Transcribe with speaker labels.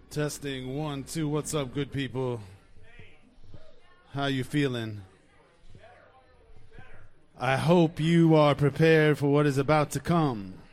Speaker 1: Testing 1, 2. What's up, good people? How you feeling? I hope you are prepared for what is about to come.